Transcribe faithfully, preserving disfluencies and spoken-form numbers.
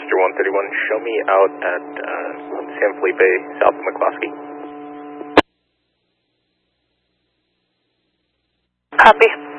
Roadster one thirty-one, show me out at uh, San Felipe, south of McCloskey. Copy.